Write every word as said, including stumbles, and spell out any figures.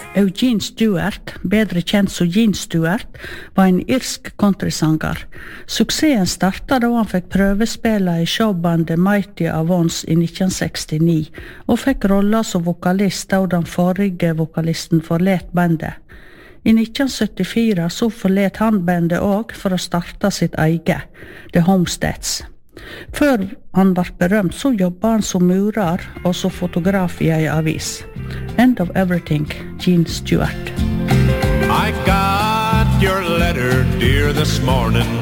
Eugene Stewart, bedre kjent som Gene Stewart, var en irsk countrysanger. Suksessen startet da han fikk prøvespille i showbandet Mighty Avons i nitten sekstini, og fikk roller som vokalist da den forrige vokalisten forlet bandet. I nitten syttifire så forlet han bandet også for å starte sitt eget, The Homesteads. Før han var berømt så jobbet han som murer og som fotograf i en avis. End of Everything, Gene Stewart. I got your letter, dear, this morning.